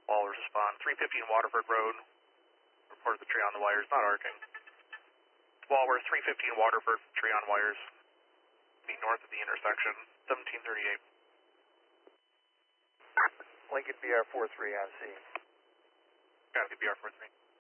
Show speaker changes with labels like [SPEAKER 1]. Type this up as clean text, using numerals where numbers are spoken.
[SPEAKER 1] Walrus respond. 315 Waterford Road. Reported the tree on the wires, not arcing. Walrus 315 Waterford, tree on wires. Be north of the intersection, 1738.
[SPEAKER 2] Lincoln BR43 on scene.
[SPEAKER 1] Copy BR43.